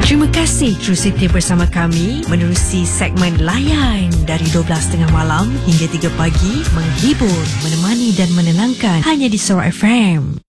Terima kasih terus setia bersama kami menerusi segmen Layan dari 12.30 malam hingga 3 pagi, menghibur, menemani dan menenangkan hanya di Surah FM.